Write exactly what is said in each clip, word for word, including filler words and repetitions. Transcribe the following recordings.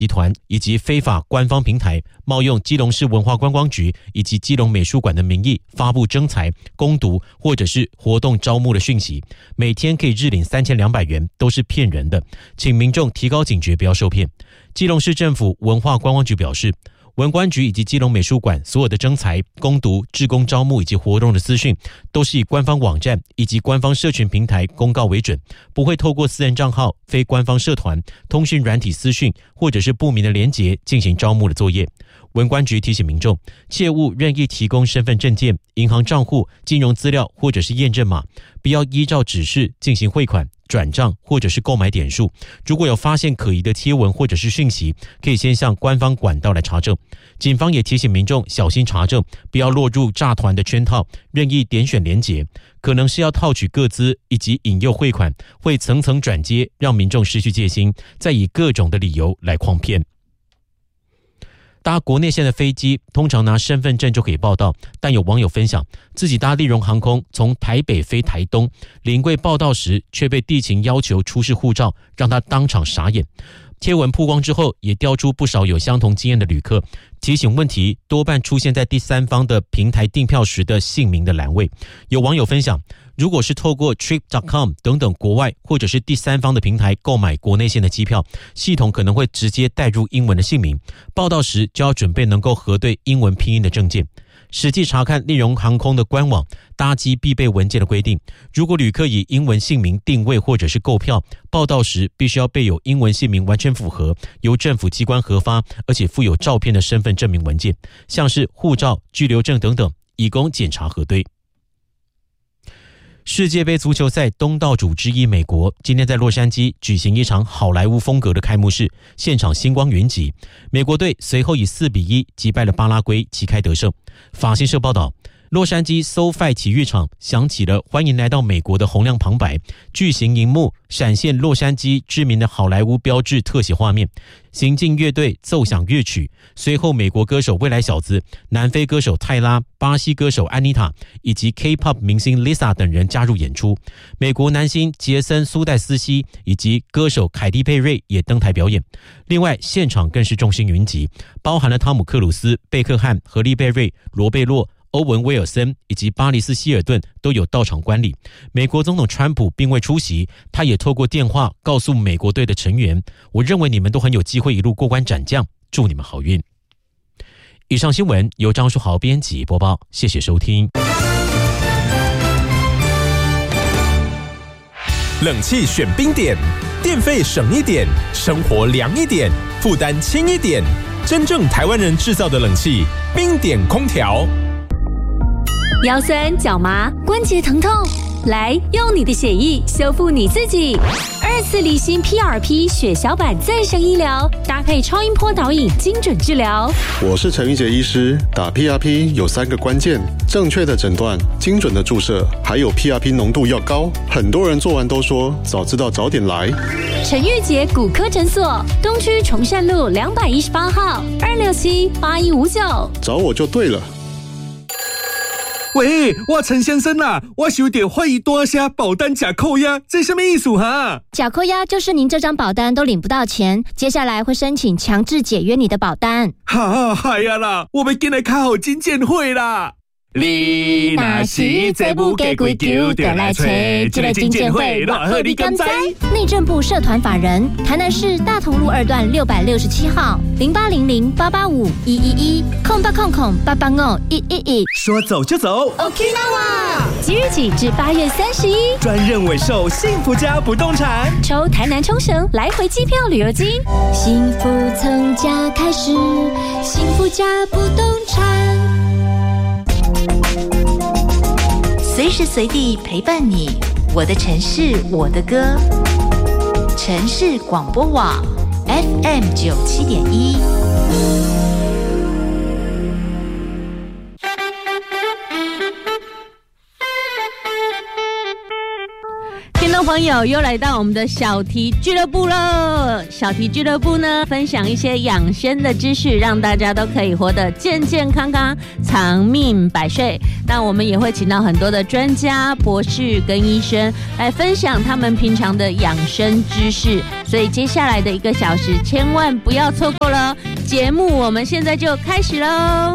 集团以及非法官方平台冒用基隆市文化观光局以及基隆美术馆的名义发布征才、攻读或者是活动招募的讯息，每天可以日领三千两百元，都是骗人的，请民众提高警觉，不要受骗。基隆市政府文化观光局表示，文观局以及基隆美术馆所有的征才、攻读、志工招募以及活动的资讯，都是以官方网站以及官方社群平台公告为准，不会透过私人账号、非官方社团、通讯软体私讯或者是不明的连结进行招募的作业。文观局提醒民众，切勿任意提供身份证件、银行账户、金融资料或者是验证码，不要依照指示进行汇款、转账或者是购买点数。如果有发现可疑的贴文或者是讯息，可以先向官方管道来查证。警方也提醒民众小心查证，不要落入诈团的圈套，任意点选连结，可能是要套取个资以及引诱汇款，会层层转接，让民众失去戒心，再以各种的理由来诓骗。搭国内线的飞机通常拿身份证就可以报到，但有网友分享自己搭立荣航空从台北飞台东，临柜报到时却被地勤要求出示护照，让他当场傻眼。贴文曝光之后，也调出不少有相同经验的旅客，提醒问题多半出现在第三方的平台订票时的姓名的栏位。有网友分享，如果是透过 trip dot com 等等国外或者是第三方的平台购买国内线的机票，系统可能会直接带入英文的姓名，报到时就要准备能够核对英文拼音的证件。实际查看立荣航空的官网搭机必备文件的规定，如果旅客以英文姓名定位或者是购票，报到时必须要备有英文姓名完全符合、由政府机关核发而且附有照片的身份证明文件，像是护照、居留证等等，以供检查核对。世界杯足球赛东道主之一美国今天在洛杉矶举行一场好莱坞风格的开幕式，现场星光云集。美国队随后以四比一击败了巴拉圭，旗开得胜。法新社报道，洛杉矶 SoFi 体育场响起了欢迎来到美国的洪亮旁白，巨型荧幕闪现洛杉矶知名的好莱坞标志特写画面，行进乐队奏响乐曲，随后美国歌手未来小子、南非歌手泰拉、巴西歌手安妮塔以及 K-pop 明星 Lisa 等人加入演出。美国男星杰森·苏戴斯西以及歌手凯蒂·佩瑞也登台表演。另外，现场更是众星云集，包含了汤姆·克鲁斯、贝克汉、何利·贝瑞、罗贝洛、欧文·威尔森以及巴里斯·希尔顿都有到场观礼。美国总统川普并未出席，他也透过电话告诉美国队的成员，我认为你们都很有机会一路过关斩将，祝你们好运。以上新闻由张书豪编辑播报，谢谢收听。 冷气选冰点，电费省一点，生活凉一点，负担轻一点。真正台湾人制造的冷气，冰点空调。 腰酸脚麻关节疼痛，来用你的血液修复你自己。二次离心 P R P 血小板再生医疗，搭配超音波导引精准治疗。 我是陈玉杰医师，打 P R P 有三个关键：正确的诊断、精准的注射，还有 P R P 浓度要高。很多人做完都说早知道早点来。 陈玉杰骨科诊所，东区崇善路两百一十八号，二六七八一五九， 找我就对了。 喂，我陈先生啊，我想要怀疑多下保单假扣押，这什么意思哈？ 假扣押就是您这张保单都领不到钱，接下来会申请强制解约你的保单。 哈，嗨呀啦，我们进来看好金鉴会啦。你若是这不给规矩，就来找这个金鉴会，偌好你敢知？ 内政部社团法人，台南市大同路二段六百六十七号，零八零零八八五一一一，空八空空八八五一一一。 说走就走 ，Okinawa。即日起至八月三十一， 专任委售幸福家不动产， 抽台南冲绳来回机票旅游金。 幸福从家开始，幸福家不动产。 随时随地陪伴你，我的城市，我的歌。城市广播网 F M 九七点一。 听众朋友，又来到我们的小题俱乐部了。小题俱乐部呢，分享一些养生的知识，让大家都可以活得健健康康、长命百岁。 那我们也会请到很多的专家、博士跟医生来分享他们平常的养生知识，所以接下来的一个小时千万不要错过了。节目我们现在就开始喽。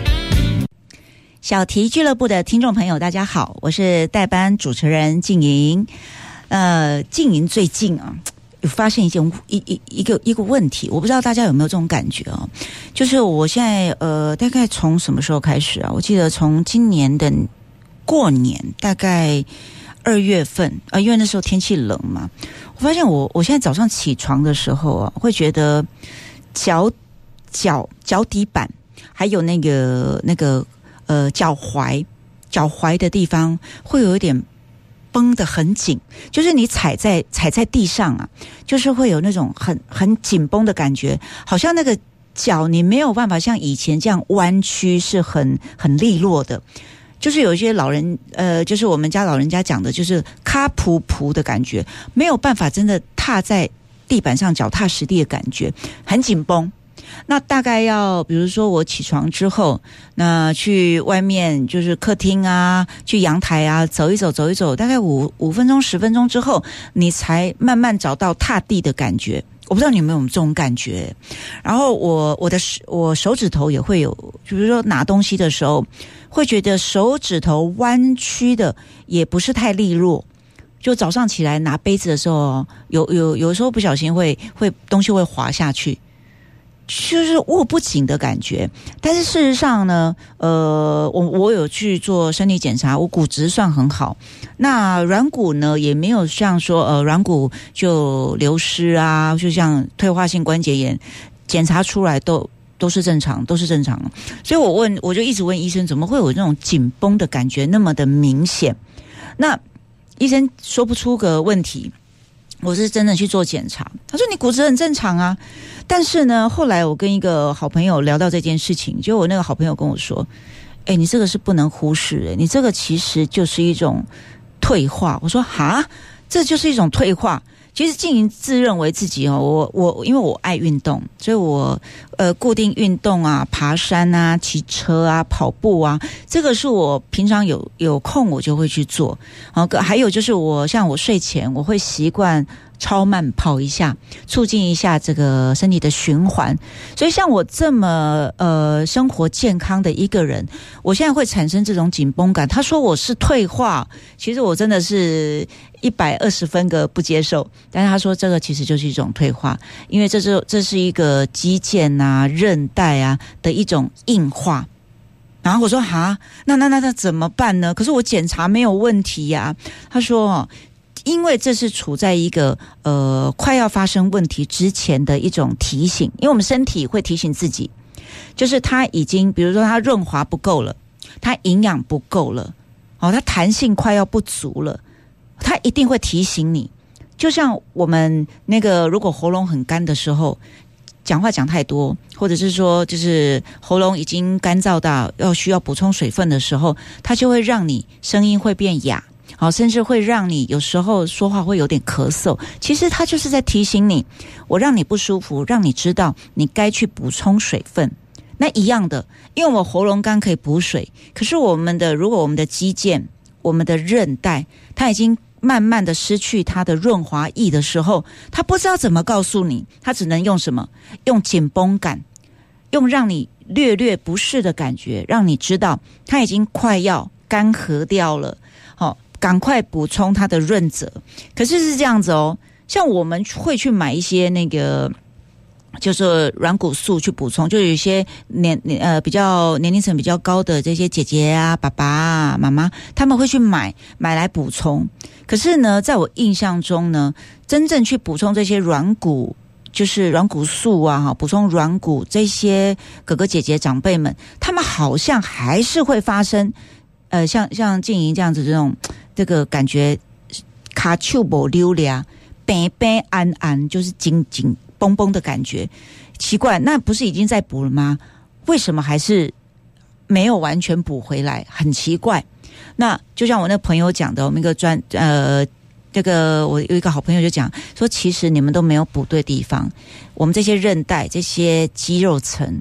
小题俱乐部的听众朋友大家好，我是代班主持人静莹。呃，静莹最近啊有发现一件一一一个一个问题，我不知道大家有没有这种感觉啊？就是我现在呃大概从什么时候开始啊？我记得从今年的过年大概二月份啊、呃，因为那时候天气冷嘛，我发现我我现在早上起床的时候啊，会觉得脚脚脚底板还有那个那个呃脚踝脚踝的地方会有一点绷得很紧，就是你踩在踩在地上啊，就是会有那种很很紧绷的感觉，好像那个脚你没有办法像以前这样弯曲，是很很利落的。就是有一些老人，呃，就是我们家老人家讲的，就是卡噗噗的感觉，没有办法真的踏在地板上脚踏实地的感觉，很紧绷。那大概要比如说我起床之后，那去外面就是客厅啊，去阳台啊走一走走一走，大概五五分钟十分钟之后，你才慢慢找到踏地的感觉。我不知道你有没有这种感觉。然后我我的我手指头也会有，比如说拿东西的时候会觉得手指头弯曲的也不是太利落，就早上起来拿杯子的时候，有有有时候不小心会会东西会滑下去，就是握不紧的感觉。但是事实上呢，呃，我我有去做身体检查，我骨质算很好，那软骨呢也没有像说呃软骨就流失啊，就像退化性关节炎，检查出来都都是正常，都是正常。所以我问，我就一直问医生，怎么会有那种紧绷的感觉那么的明显？那医生说不出个问题。我是真的去做检查，他说你骨质很正常啊，但是呢，后来我跟一个好朋友聊到这件事情，就我那个好朋友跟我说，哎，你这个是不能忽视，你这个其实就是一种退化。我说哈，这就是一种退化。其实静莹自认为自己哦，我我因为我爱运动，所以我呃固定运动啊，爬山啊，骑车啊，跑步啊，这个是我平常有有空我就会去做。好，还有就是我像我睡前我会习惯超慢跑一下，促进一下这个身体的循环。所以像我这么呃生活健康的一个人，我现在会产生这种紧绷感。他说我是退化，其实我真的是一百二十分个不接受。但是他说这个其实就是一种退化，因为这是这是一个肌腱啊、韧带啊的一种硬化。然后我说哈，那那那那怎么办呢？可是我检查没有问题呀、啊。他说哦，因为这是处在一个呃快要发生问题之前的一种提醒，因为我们身体会提醒自己，就是它已经比如说它润滑不够了，它营养不够了，哦，它弹性快要不足了，它一定会提醒你。就像我们那个如果喉咙很干的时候，讲话讲太多，或者是说就是喉咙已经干燥到要需要补充水分的时候，它就会让你声音会变哑，好，甚至会让你有时候说话会有点咳嗽。其实它就是在提醒你，我让你不舒服，让你知道你该去补充水分。那一样的，因为我喉咙干可以补水，可是我们的如果我们的肌腱、我们的韧带，它已经慢慢的失去它的润滑液的时候，它不知道怎么告诉你，它只能用什么？用紧绷感，用让你略略不适的感觉，让你知道它已经快要干涸掉了。好、哦，赶快补充它的润泽。可是是这样子哦，像我们会去买一些那个就是软骨素去补充，就有一些年呃比较年龄层比较高的这些姐姐啊、爸爸啊、妈妈，他们会去买买来补充。可是呢，在我印象中呢，真正去补充这些软骨，就是软骨素啊，哈，补充软骨这些哥哥姐姐长辈们，他们好像还是会发生，呃，像像静莹这样子这种这个感觉，卡丘不溜俩，白白安安，就是紧紧绷绷的感觉。奇怪，那不是已经在补了吗？为什么还是没有完全补回来？很奇怪。那就像我那朋友讲的，我们一个专呃，这个我有一个好朋友就讲说，其实你们都没有补对地方。我们这些韧带、这些肌肉层，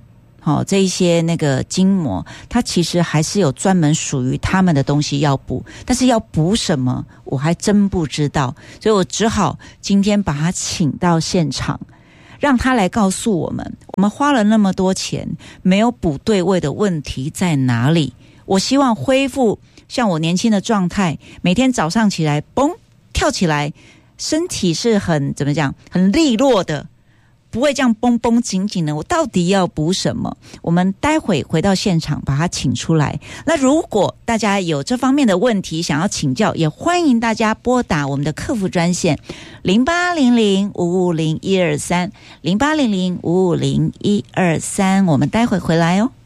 好、哦，这一些那个筋膜，它其实还是有专门属于他们的东西要补，但是要补什么，我还真不知道，所以我只好今天把他请到现场，让他来告诉我们，我们花了那么多钱，没有补对位的问题在哪里？我希望恢复像我年轻的状态，每天早上起来，嘣，跳起来，身体是很怎么讲，很利落的。不会这样绷绷紧紧的，我到底要补什么？我们待会回到现场把他请出来。那如果大家有这方面的问题想要请教，也欢迎大家拨打我们的客服专线零八零零五五零一二三零八零零五五零一二三。我们待会回来哦。